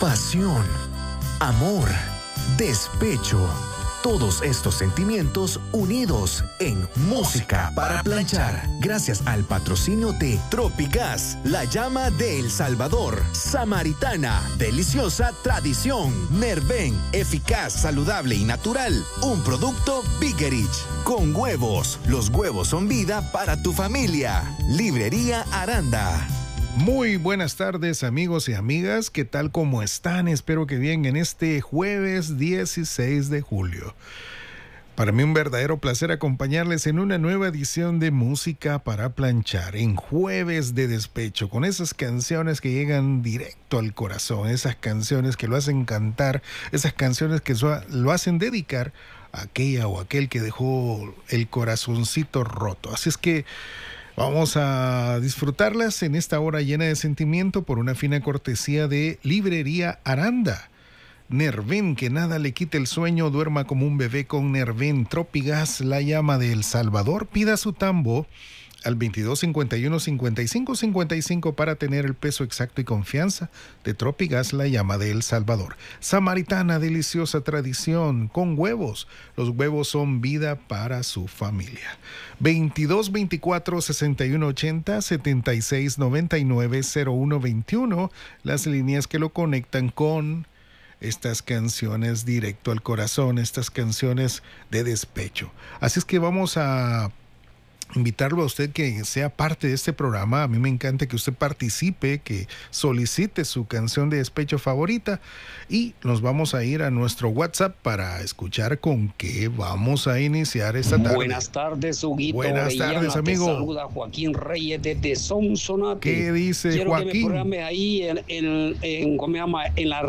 pasión, amor, despecho. Todos estos sentimientos unidos en Música para Planchar. Gracias al patrocinio de Tropigas, la llama de El Salvador. Samaritana, deliciosa tradición. Nerven, eficaz, saludable y natural. Un producto Biggerich. Con huevos. Los huevos son vida para tu familia. Librería Aranda. Muy buenas tardes, amigos y amigas, ¿qué tal? ¿Cómo están? Espero que bien en este jueves 16 de julio. Para mí un verdadero placer acompañarles en una nueva edición de Música para Planchar, en Jueves de Despecho, con esas canciones que llegan directo al corazón, esas canciones que lo hacen cantar, esas canciones que lo hacen dedicar a aquella o aquel que dejó el corazoncito roto. Así es que vamos a disfrutarlas en esta hora llena de sentimiento por una fina cortesía de Librería Aranda. Nerven, que nada le quite el sueño, duerma como un bebé con Nerven. Tropigas, la llama de El Salvador. Pida su tambo al 2251-5555 para tener el peso exacto y confianza de Tropigas, la llama de El Salvador. Samaritana, deliciosa tradición con huevos. Los huevos son vida para su familia. 22-24-6180-7699-0121, las líneas que lo conectan con estas canciones directo al corazón, estas canciones de despecho. Así es que vamos a invitarlo a usted que sea parte de este programa. A mí me encanta que usted participe, que solicite su canción de despecho favorita, y nos vamos a ir a nuestro WhatsApp para escuchar con qué vamos a iniciar esta tarde. Buenas tardes, Huguito. Buenas tardes, amigo. Te saluda Joaquín Reyes desde Sonsonate. ¿Qué dice Quiero Joaquín? Que me programe ahí en ¿cómo se llama? En la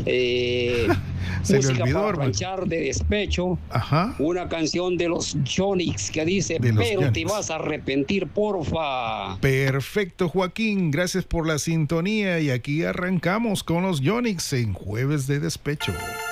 Se Música le olvidó, para Planchar de despecho. Ajá. Una canción de los Yonix que dice, pero te vas a arrepentir, porfa. Perfecto, Joaquín, gracias por la sintonía, y aquí arrancamos con los Yonix en Jueves de Despecho.